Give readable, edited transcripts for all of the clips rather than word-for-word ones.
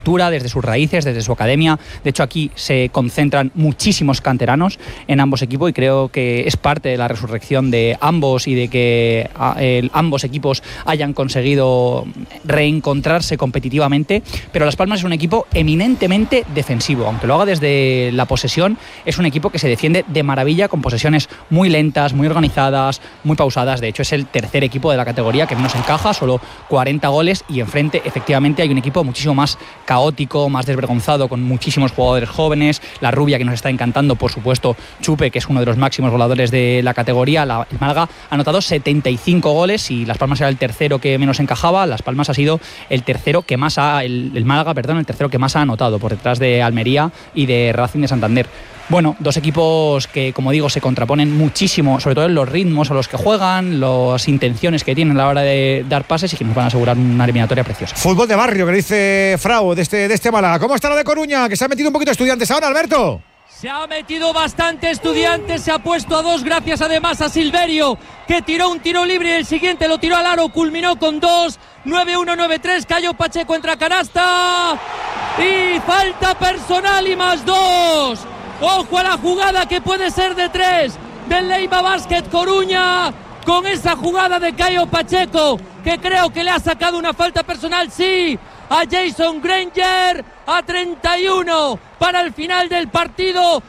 desde sus raíces, desde su academia. De hecho, aquí se concentran muchísimos canteranos en ambos equipos y creo que es parte de la resurrección de ambos y de que ambos equipos hayan conseguido reencontrarse competitivamente. Pero Las Palmas es un equipo eminentemente defensivo, aunque lo haga desde la posesión. Es un equipo que se defiende de maravilla con posesiones muy lentas, muy organizadas, muy pausadas. De hecho, es el tercer equipo de la categoría que menos encaja, solo 40 goles, y enfrente efectivamente hay un equipo muchísimo más caótico, más desvergonzado, con muchísimos jugadores jóvenes. La rubia, que nos está encantando, por supuesto, Chupe, que es uno de los máximos goleadores de la categoría. El Málaga ha anotado 75 goles y Las Palmas era el tercero que menos encajaba. Las Palmas ha sido el tercero que más el Málaga, el tercero que más ha anotado, por detrás de Almería y de Racing de Santander. Bueno, dos equipos que, como digo, se contraponen muchísimo, sobre todo en los ritmos a los que juegan, las intenciones que tienen a la hora de dar pases, y que nos van a asegurar una eliminatoria preciosa. Fútbol de barrio, que dice Frau, de este Málaga. ¿Cómo está lo de Coruña? Que se ha metido un poquito Estudiantes ahora, Alberto. Se ha metido bastante Estudiantes, se ha puesto a 2 gracias además a Silverio, que tiró un tiro libre y el siguiente lo tiró al aro, culminó con 2, 9-1, 9-3, Cayo Pacheco entra canasta y falta personal y +2. Ojo a la jugada que puede ser de 3 del Leiva Basket Coruña, con esa jugada de Cayo Pacheco, que creo que le ha sacado una falta personal, sí, a Jason Granger, a 31 para el final del partido,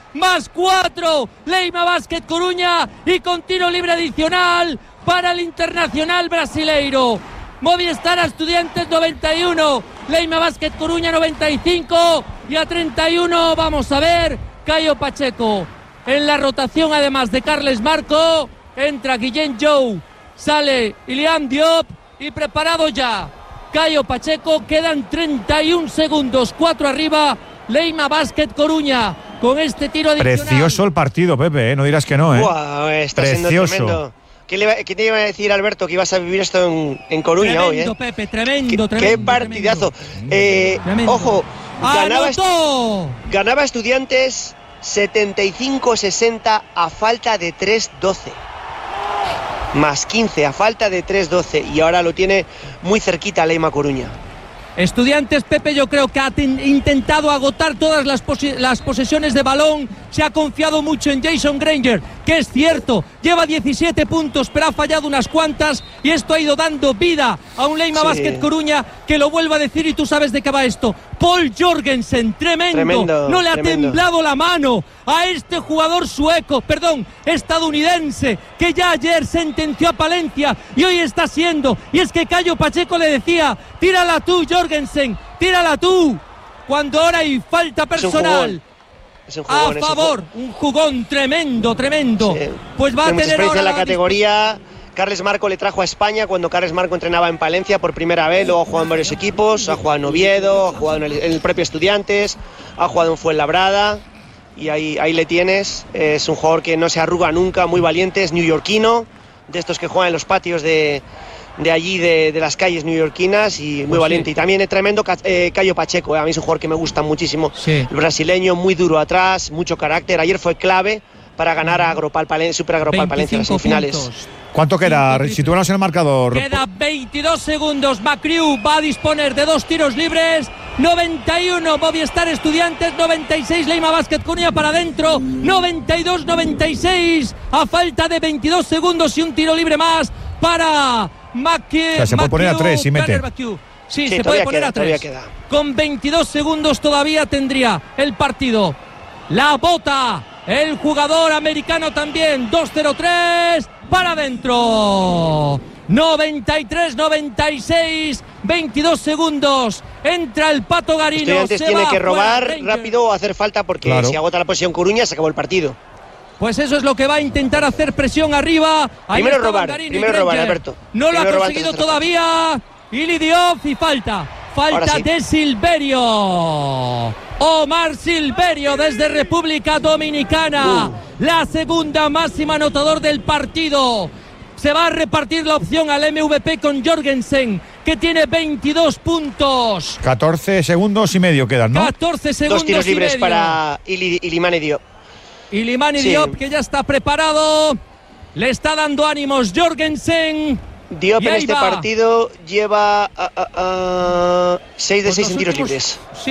+4 Leiva Basket Coruña, y con tiro libre adicional para el Internacional brasileiro. Movistar a Estudiantes 91, Leiva Basket Coruña 95, y a 31 vamos a ver Cayo Pacheco. En la rotación, además de Carles Marco, entra Guillén Jou, sale Iliam Diop, y preparado ya Cayo Pacheco. Quedan 31 segundos, 4 arriba Leiva Basket Coruña con este tiro adicional. Precioso el partido, Pepe, no dirás que no, Wow, está precioso. Siendo tremendo. ¿Qué te iba a decir, Alberto, que ibas a vivir esto en Coruña tremendo, hoy? Pepe, tremendo. Qué partidazo. Tremendo. Ojo, ¡Anotó! ganaba Estudiantes 75-60 a falta de 3-12. +15 a falta de 3-12, y ahora lo tiene muy cerquita Leiva Coruña. Estudiantes, Pepe, yo creo que ha intentado agotar todas las posesiones de balón. Se ha confiado mucho en Jason Granger, que es cierto, lleva 17 puntos, pero ha fallado unas cuantas, y esto ha ido dando vida a un Leiva Basket Coruña, que lo vuelvo a decir y tú sabes de qué va esto. Paul Jorgensen, tremendo. No le ha temblado la mano a este jugador estadounidense, que ya ayer sentenció a Palencia y hoy está siendo. Y es que Cayo Pacheco le decía: tírala tú, Jorgensen, tírala tú, cuando ahora hay falta personal. Es un jugón, a favor, un jugón tremendo. Sí. Pues va a tener ahora en la categoría. Carles Marco le trajo a España cuando Carles Marco entrenaba en Palencia por primera vez, luego ha jugado en varios equipos, ha jugado en Oviedo, ha jugado en el propio Estudiantes, ha jugado en Fuenlabrada, y ahí le tienes. Es un jugador que no se arruga nunca, muy valiente, es neoyorquino, de estos que juegan en los patios de allí, de las calles neoyorquinas, y muy valiente. Y también es tremendo Cayo Pacheco, a mí es un jugador que me gusta muchísimo, el brasileño, muy duro atrás, mucho carácter. Ayer fue clave para ganar a Super Agropal Palencia en las semifinales. Puntos. ¿Cuánto queda? Sitúanos en el marcador. Queda 22 segundos. Macriu va a disponer de 2 tiros libres. 91 Movistar Estudiantes, 96 Leiva Basket Coruña para adentro, 92-96 a falta de 22 segundos y un tiro libre más para Macriu. O sea, se puede poner a 3 y mete. Sí, se puede poner a 3. Con 22 segundos todavía tendría el partido. La bota el jugador americano también. 2-0-3 para adentro. 93-96, 22 segundos. Entra el Pato Garino. Estudiantes tiene que robar rápido o hacer falta, porque si agota la posición Coruña se acabó el partido. Pues eso es lo que va a intentar hacer, presión arriba. Primero robar, Alberto. No lo ha conseguido todavía. Ili Diop, y falta de Silverio. Omar Silverio desde República Dominicana. La segunda máxima anotador del partido. Se va a repartir la opción al MVP con Jorgensen, que tiene 22 puntos. 14 segundos y medio quedan, ¿no? 14 segundos 2 tiros libres y medio para Ilimane Diop. Ilimane Diop, que ya está preparado. Le está dando ánimos Jorgensen. Diop Y en ahí este va. partido lleva 6 de 6 en tiros libres. Sí.